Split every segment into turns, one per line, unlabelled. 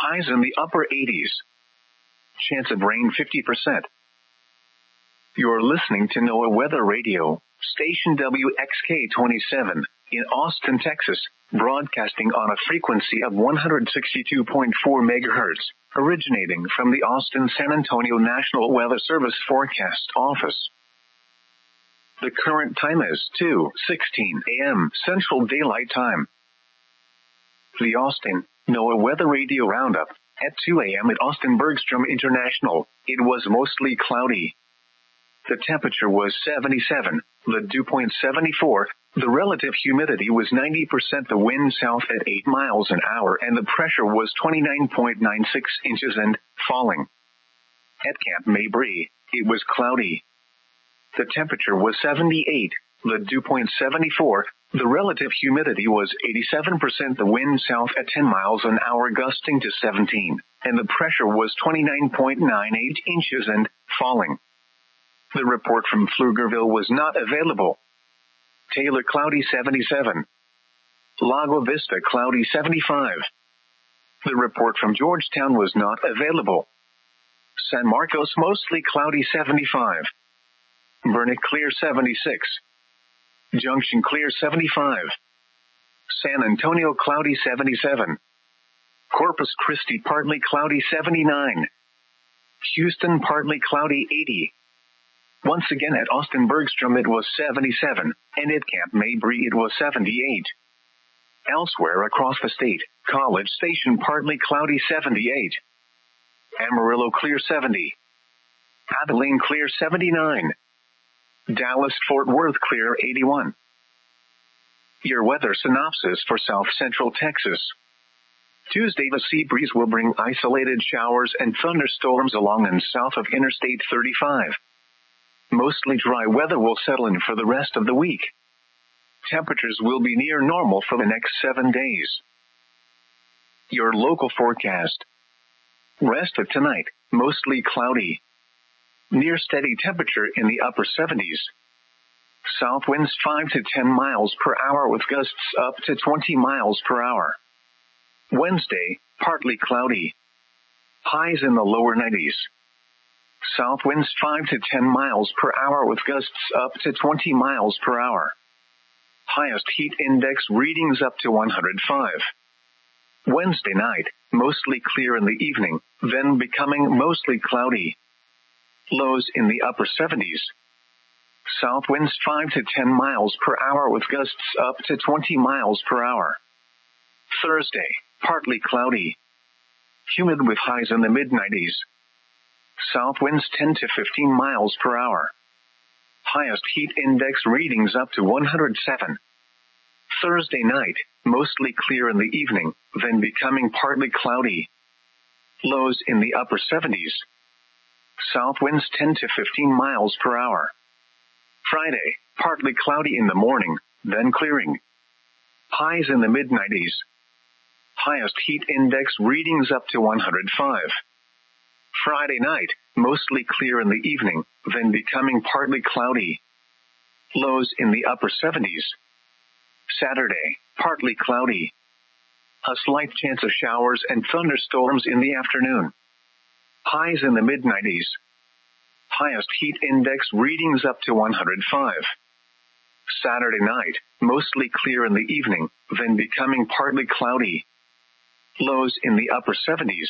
Highs in the upper 80s. Chance of rain 50%. You're listening to NOAA Weather Radio, station WXK-27, in Austin, Texas, broadcasting on a frequency of 162.4 megahertz, originating from the Austin-San Antonio National Weather Service Forecast Office. The current time is 2:16 a.m. Central Daylight Time. The Austin NOAA Weather Radio Roundup. At 2 a.m. at Austin Bergstrom International, it was mostly cloudy. The temperature was 77, the dew point 74, the relative humidity was 90%, the wind south at 8 miles an hour, and the pressure was 29.96 inches and falling. At Camp Mabry, it was cloudy. The temperature was 78, the dew point 74, the relative humidity was 87%, the wind south at 10 miles an hour gusting to 17, and the pressure was 29.98 inches and falling. The report from Pflugerville was not available. Taylor cloudy 77. Lago Vista cloudy 75. The report from Georgetown was not available. San Marcos mostly cloudy 75. Burnet clear 76. Junction clear 75. San Antonio cloudy 77. Corpus Christi partly cloudy 79. Houston partly cloudy 80. Once again at Austin Bergstrom it was 77, and at Camp Mabry it was 78. Elsewhere across the state, College Station partly cloudy 78. Amarillo clear 70. Abilene clear 79. Dallas-Fort Worth clear 81. Your weather synopsis for South Central Texas. Tuesday, the sea breeze will bring isolated showers and thunderstorms along and south of Interstate 35. Mostly dry weather will settle in for the rest of the week. Temperatures will be near normal for the next 7 days. Your local forecast. Rest of tonight, mostly cloudy. Near steady temperature in the upper 70s. South winds 5 to 10 miles per hour with gusts up to 20 miles per hour. Wednesday, partly cloudy. Highs in the lower 90s. South winds 5 to 10 miles per hour with gusts up to 20 miles per hour. Highest heat index readings up to 105. Wednesday night, mostly clear in the evening, then becoming mostly cloudy. Lows in the upper 70s. South winds 5 to 10 miles per hour with gusts up to 20 miles per hour. Thursday, partly cloudy. Humid with highs in the mid-90s. South winds 10 to 15 miles per hour. Highest heat index readings up to 107. Thursday night, mostly clear in the evening, then becoming partly cloudy. Lows in the upper 70s. South winds 10 to 15 miles per hour. Friday, partly cloudy in the morning, then clearing. Highs in the mid-90s. Highest heat index readings up to 105. Friday night, mostly clear in the evening, then becoming partly cloudy. Lows in the upper 70s. Saturday, partly cloudy. A slight chance of showers and thunderstorms in the afternoon. Highs in the mid-90s. Highest heat index readings up to 105. Saturday night, mostly clear in the evening, then becoming partly cloudy. Lows in the upper 70s.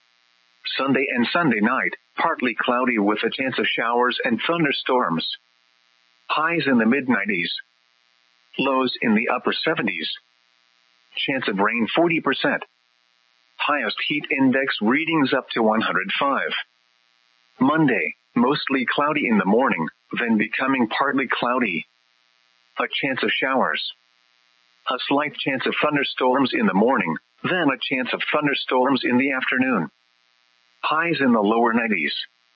Sunday and Sunday night, partly cloudy with a chance of showers and thunderstorms. Highs in the mid-90s. Lows in the upper 70s. Chance of rain 40%. Highest heat index readings up to 105. Monday, mostly cloudy in the morning, then becoming partly cloudy. A chance of showers. A slight chance of thunderstorms in the morning, then a chance of thunderstorms in the afternoon. Highs in the lower 90s.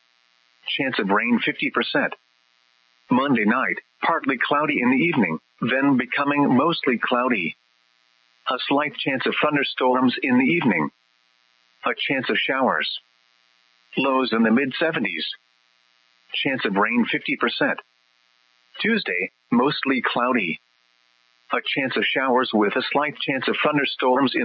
Chance of rain 50%. Monday night, partly cloudy in the evening, then becoming mostly cloudy. A slight chance of thunderstorms in the evening. A chance of showers. Lows in the mid-70s. Chance of rain 50%. Tuesday, mostly cloudy. A chance of showers with a slight chance of thunderstorms in